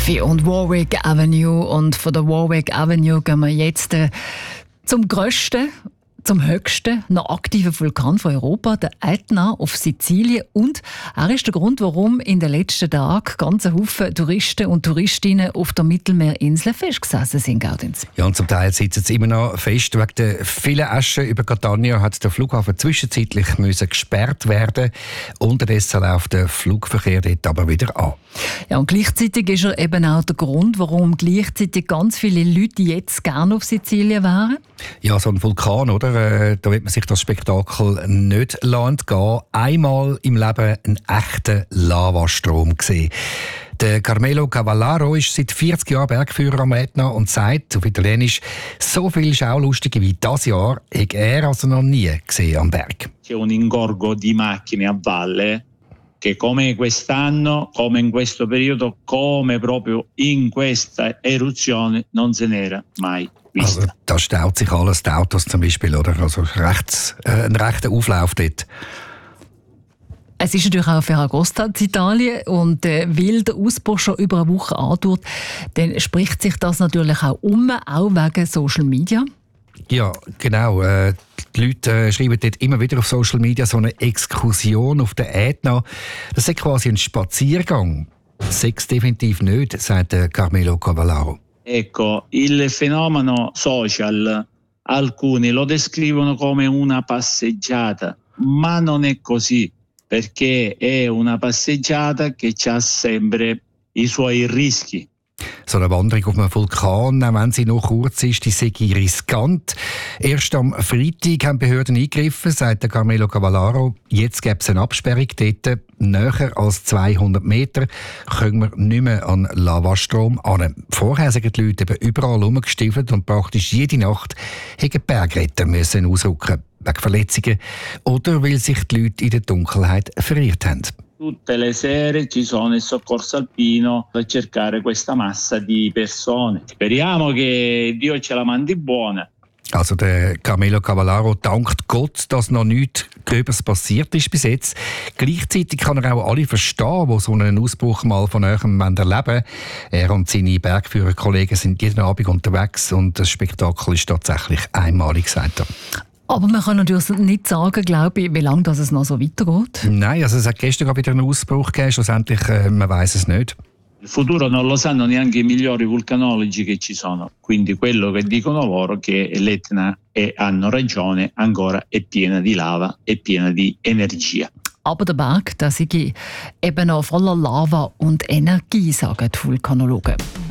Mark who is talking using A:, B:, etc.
A: Amalfi und Warwick Avenue. Und von der Warwick Avenue gehen wir jetzt zum grössten, zum höchsten noch aktiven Vulkan von Europa, der Ätna auf Sizilien. Und er ist der Grund, warum in den letzten Tagen ganze Haufen Touristen und Touristinnen auf der Mittelmeerinsel festgesessen sind, Gaudenz.
B: Ja, und zum Teil sitzen sie immer noch fest. Wegen der vielen Asche über Catania hat der Flughafen zwischenzeitlich gesperrt werden. Unterdessen läuft der Flugverkehr dort aber wieder an.
A: Ja, und gleichzeitig ist er eben auch der Grund, warum gleichzeitig ganz viele Leute jetzt gerne auf Sizilien wären.
B: Ja, so ein Vulkan, oder? Da wird man sich das Spektakel nicht entgehen. Einmal im Leben einen echten Lavastrom gesehen. Der Carmelo Cavallaro ist seit 40 Jahren Bergführer am Ätna und sagt auf Italienisch, so viele Schaulustige wie dieses Jahr hat er also noch nie gesehen am Berg.
C: C'è un ingorgo di macchine a valle che come quest'anno, come in questo periodo, come proprio in questa eruzione non se n'era mai vista.
B: Also, da staut sich alles, die Autos zum Beispiel, oder? Also ein rechter Auflauf dort.
A: Es ist natürlich auch Ferragosta in Italien und weil der Ausbruch schon über eine Woche andauert, dann spricht sich das natürlich auch auch wegen Social Media.
B: Ja, genau. Die Leute schreiben dort immer wieder auf Social Media so eine Exkursion auf der Ätna. Das ist quasi ein Spaziergang. Das ist definitiv nicht, sagt Carmelo Cavallaro.
C: Ecco, il fenomeno social, alcuni lo descrivono come una passeggiata, ma non è così, perché è una passeggiata che ha sempre i suoi rischi.
B: So eine Wanderung auf einem Vulkan, auch wenn sie noch kurz ist, die sei riskant. Erst am Freitag haben Behörden eingegriffen, sagt der Carmelo Cavallaro. Jetzt gäbe es eine Absperrung dort. Näher als 200 Meter können wir nicht mehr an Lavastrom an. Vorher sind die Leute eben überall rumgestiefelt und praktisch jede Nacht hätten Bergretter müssen ausrücken wegen Verletzungen oder weil sich die Leute in der Dunkelheit verirrt haben.
C: Tutte le sere ci sono il soccorso alpino per cercare questa massa di persone. Speriamo che Dio ce la mandi buona.
B: Also der Carmelo Cavallaro dankt Gott, dass noch nichts Gröbers passiert ist bis jetzt. Gleichzeitig kann er auch alle verstehen, die so einen Ausbruch mal von Näherem erleben wollen. Er und seine Bergführerkollegen sind jeden Abend unterwegs und das Spektakel ist tatsächlich einmalig, sagt er.
A: Aber man kann natürlich nicht sagen, glaube ich, wie lange es noch so weitergeht.
B: Nein, also es hat gestern wieder einen Ausbruch gegeben. Schlussendlich, man weiss es nicht.
C: Il futuro non lo sanno neanche i migliori vulcanologi che ci sono. Quindi quello che dicono loro che l'Etna, e hanno ragione, ancora è piena di lava, è piena di energia.
A: Aber der Berg, der sei eben noch voller Lava und Energie, sagen die Vulkanologen.